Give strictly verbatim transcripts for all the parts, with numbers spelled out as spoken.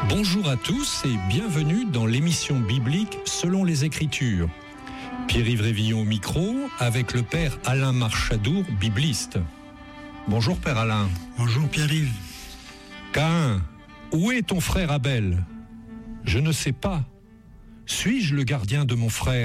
Bonjour à tous et bienvenue dans l'émission biblique Selon les Écritures. Pierre-Yves Révillon au micro avec le père Alain Marchadour, bibliste. Bonjour père Alain. Bonjour Pierre-Yves. Caïn, où est ton frère Abel ? Je ne sais pas. Suis-je le gardien de mon frère ?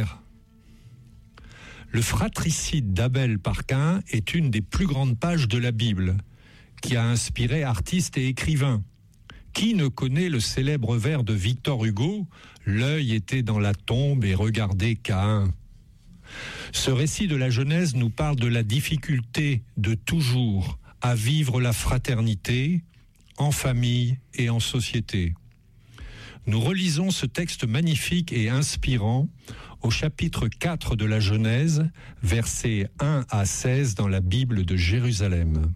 Le fratricide d'Abel par Caïn est une des plus grandes pages de la Bible, qui a inspiré artistes et écrivains. Qui ne connaît le célèbre vers de Victor Hugo « L'œil était dans la tombe et regardait Caïn ». Ce récit de la Genèse nous parle de la difficulté de toujours à vivre la fraternité en famille et en société. Nous relisons ce texte magnifique et inspirant au chapitre quatre de la Genèse, versets un à seize dans la Bible de Jérusalem.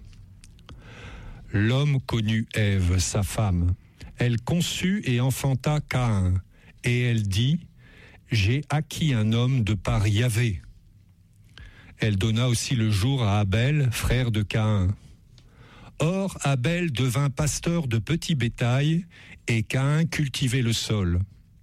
L'homme connut Ève, sa femme. Elle conçut et enfanta Caïn. Et elle dit, « J'ai acquis un homme de par Yahvé. » Elle donna aussi le jour à Abel, frère de Caïn. Or, Abel devint pasteur de petit bétail, et Caïn cultivait le sol.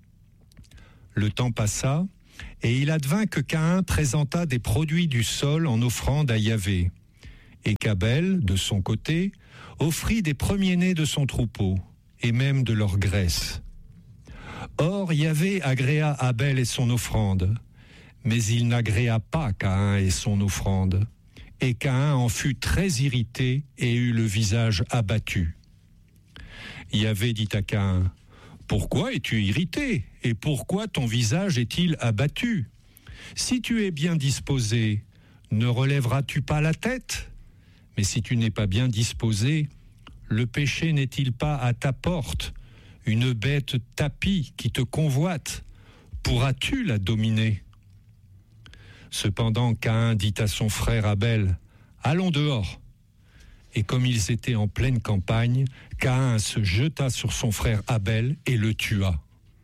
Le temps passa, et il advint que Caïn présenta des produits du sol en offrande à Yahvé, et qu'Abel, de son côté, offrit des premiers-nés de son troupeau, et même de leur graisse. Or, Yahvé agréa Abel et son offrande, mais il n'agréa pas Caïn et son offrande. Et Caïn en fut très irrité et eut le visage abattu. Yahvé dit à Caïn, « Pourquoi es-tu irrité, et pourquoi ton visage est-il abattu ? Si tu es bien disposé, ne relèveras-tu pas la tête ? Mais si tu n'es pas bien disposé, le péché n'est-il pas à ta porte, une bête tapie qui te convoite ? Pourras-tu la dominer ? » Cependant, Caïn dit à son frère Abel, « Allons dehors !» Et comme ils étaient en pleine campagne, Caïn se jeta sur son frère Abel et le tua.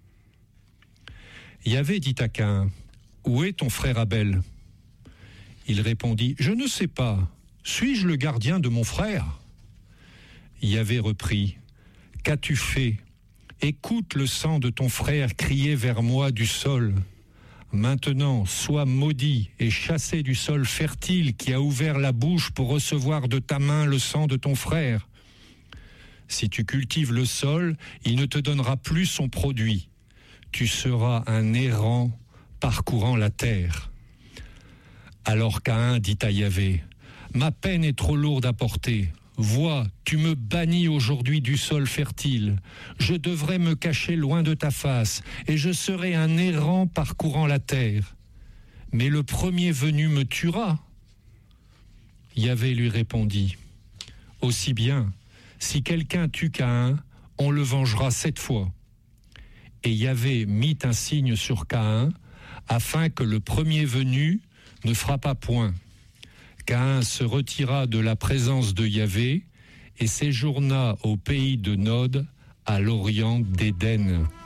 Yahvé dit à Caïn, « Où est ton frère Abel ?» Il répondit, « Je ne sais pas. Suis-je le gardien de mon frère ?» Yahvé reprit, « Qu'as-tu fait ? Écoute le sang de ton frère crier vers moi du sol. Maintenant, sois maudit et chassé du sol fertile qui a ouvert la bouche pour recevoir de ta main le sang de ton frère. Si tu cultives le sol, il ne te donnera plus son produit. Tu seras un errant parcourant la terre. » Alors Caïn dit à Yahvé, « Ma peine est trop lourde à porter. Vois, tu me bannis aujourd'hui du sol fertile. Je devrais me cacher loin de ta face, et je serai un errant parcourant la terre. Mais le premier venu me tuera. » Yahvé lui répondit, « Aussi bien, si quelqu'un tue Caïn, on le vengera sept fois. » Et Yahvé mit un signe sur Caïn, afin que le premier venu ne frappât point. Caïn se retira de la présence de Yahvé et séjourna au pays de Nod, à l'orient d'Éden.